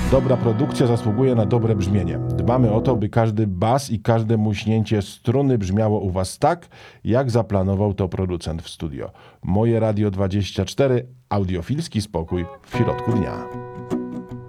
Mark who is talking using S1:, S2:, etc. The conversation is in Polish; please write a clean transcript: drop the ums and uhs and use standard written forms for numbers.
S1: Dobra produkcja zasługuje na dobre brzmienie. Dbamy o to, by każdy bas i każde muśnięcie struny brzmiało u Was tak, jak zaplanował to producent w studio. Moje Radio 24, audiofilski spokój w środku dnia.